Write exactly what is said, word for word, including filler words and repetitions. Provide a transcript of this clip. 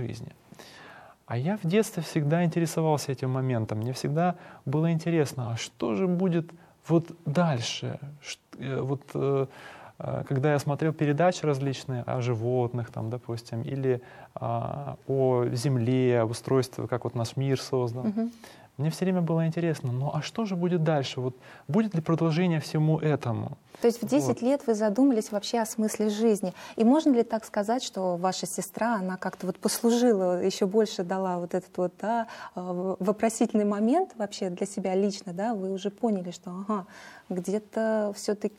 жизни. А я в детстве всегда интересовался этим моментом. Мне всегда было интересно, а что же будет вот дальше? Вот, э, когда я смотрел передачи различные о животных, там, допустим, или а, о Земле, об устройстве, как вот наш мир создан, Мгм. мне все время было интересно, ну а что же будет дальше? Вот будет ли продолжение всему этому? То есть в десять Вот. лет вы задумались вообще о смысле жизни. И можно ли так сказать, что ваша сестра, она как-то вот послужила, еще больше дала вот этот вот, да, в- вопросительный момент вообще для себя лично, да, вы уже поняли, что ага, где-то все-таки